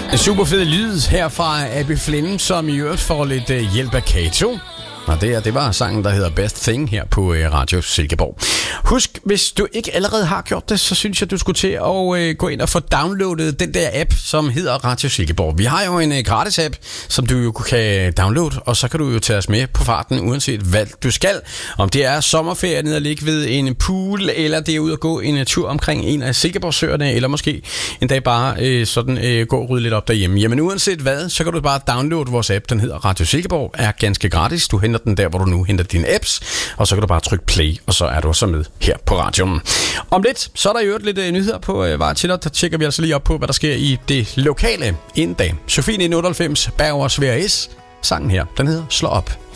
En super fed lyd her fra Abby Flynn, som i øvrigt får lidt hjælp af Kato. Og det var sangen, der hedder Best Thing her på Radio Silkeborg. Husk, hvis du ikke allerede har gjort det, så synes jeg, du skulle til at gå ind og få downloadet den der app, som hedder Radio Silkeborg. Vi har jo en gratis app, som du jo kan downloade, og så kan du jo tage os med på farten, uanset hvad du skal. Om det er sommerferie ned og ligge ved en pool, eller det er ud at gå en tur omkring en af Silkeborgsøerne, eller måske en dag bare gå og rydde lidt op derhjemme. Jamen uanset hvad, så kan du bare downloade vores app. Den hedder Radio Silkeborg, er ganske gratis. Du henter den der, hvor du nu henter dine apps, og så kan du bare trykke play, og så er du så med her på radioen. Om lidt, så er der jo lidt nyheder på vej til dig. Der tjekker vi altså lige op på, hvad der sker i det lokale inden dag. Sofie 98, Berger Svær S. Sangen her, den hedder Slå op.